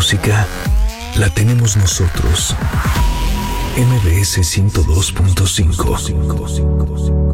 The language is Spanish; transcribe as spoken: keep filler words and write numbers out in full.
música la tenemos nosotros. M B S ciento dos punto cinco.